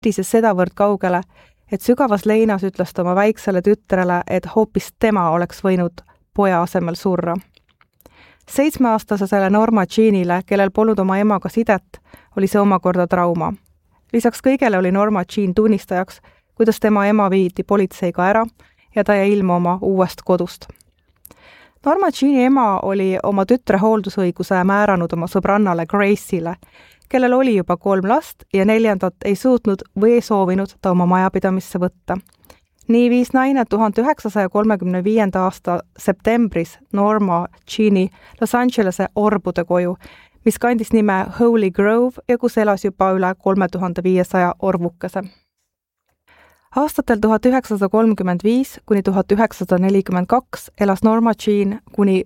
Tiises sedavõrd kaugele, et sügavas leinas ütles ta oma väiksele tütrele, et hoopis tema oleks võinud poja asemel surra. 7-aastasele Norma Jeanile, kellel polnud oma emaga sidet, oli see omakorda trauma. Lisaks kõigele oli Norma Jean tunnistajaks, kuidas tema ema viidi politseiga ära ja ta jäi ilma oma uuest kodust. Norma Jeani ema oli oma tütre hooldusõiguse määranud oma sõbrannale Grace'ile, kellel oli juba 3 last ja 4. ei suutnud või ei soovinud ta oma majapidamisse võtta. Nii viis naine 1935. aasta septembris Norma Jeani Los Angelese orbude koju, mis kandis nime Holy Grove ja kus elas juba üle 3500 orvukese. Aastatel 1935 kuni 1942 elas Norma Jean kuni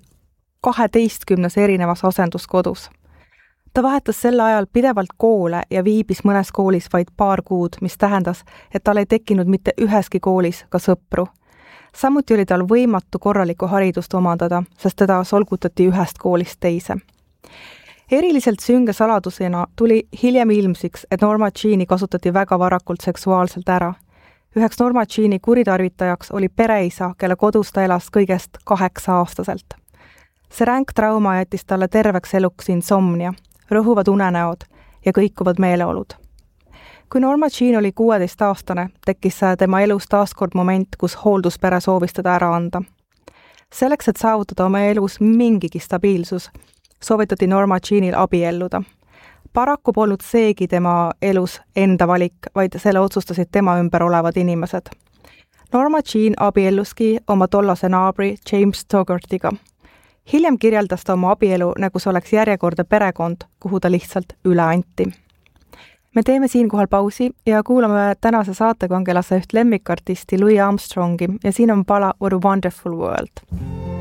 12 erinevas asenduskodus. Ta vahetas sel ajal pidevalt koole ja viibis mõnes koolis vaid paar kuud, mis tähendas, et tal ei tekkinud mitte üheski koolis ka sõpru. Samuti oli tal võimatu korralikku haridust omandada, sest teda solgutati ühest koolist teise. Eriliselt sünge saladusena tuli hiljem ilmsiks, et Norma Jeani kasutati väga varakult seksuaalselt ära. Üheks Norma Jeani kuritarvitajaks oli pereisa, kelle kodus ta elas kõigest 8-aastaselt. See ränk trauma jättis talle terveks eluks insomnia, rõhuvad unenäod ja kõikuvad meeleolud. Kui Norma Jean oli 16-aastane, tekkis tema elus taaskord moment, kus hoolduspere soovis teda ära anda. Selleks, et saavutada oma elus mingigi stabiilsus, soovitati Norma Jeanil abielluda. Paraku polnud seegi tema elus enda valik, vaid selle otsustasid tema ümber olevad inimesed. Norma Jean abielluski oma tollase naabri James Toggartiga. Hiljem kirjeldas ta oma abielu, nagu see oleks järjekordne perekond, kuhu ta lihtsalt üle anti. Me teeme siinkohal pausi ja kuulame tänase saatekangelase üht lemmikartisti Louis Armstrongi ja siin on pala What a Wonderful World.